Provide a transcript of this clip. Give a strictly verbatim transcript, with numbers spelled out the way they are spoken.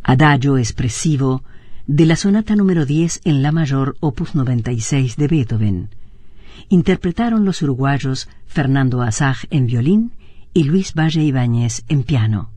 adagio expresivo de la sonata número diez en la mayor, opus noventa y seis de Beethoven. Interpretaron los uruguayos Fernando Asaj en violín y Luis Valle Ibáñez en piano.